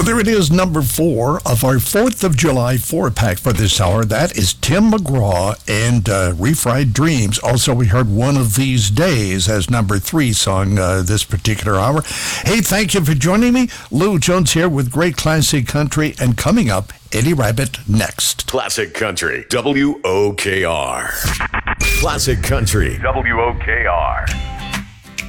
there it is, number 4 of our 4th of July 4-pack for this hour. That is Tim McGraw and Refried Dreams. Also, we heard One of These Days as number 3 song this particular hour. Hey, thank you for joining me. Lou Jones here with Great Classic Country, and coming up, Eddie Rabbit next. Classic Country, WOKR. Classic Country, WOKR.